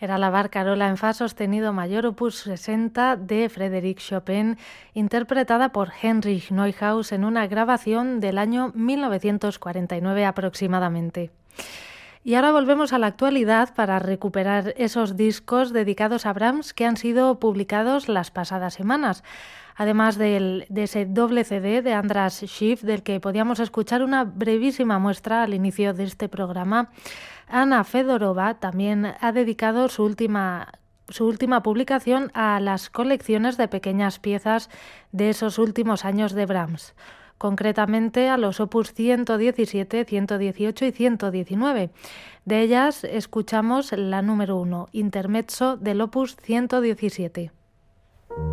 Era la Barcarola en fa sostenido mayor opus 60 de Frédéric Chopin, interpretada por Heinrich Neuhaus en una grabación del año 1949 aproximadamente. Y ahora volvemos a la actualidad para recuperar esos discos dedicados a Brahms que han sido publicados las pasadas semanas. Además de ese doble CD de András Schiff, del que podíamos escuchar una brevísima muestra al inicio de este programa, Anna Fedorova también ha dedicado su última publicación a las colecciones de pequeñas piezas de esos últimos años de Brahms, concretamente a los opus 117, 118 y 119. De ellas escuchamos la número 1, Intermezzo del opus 117.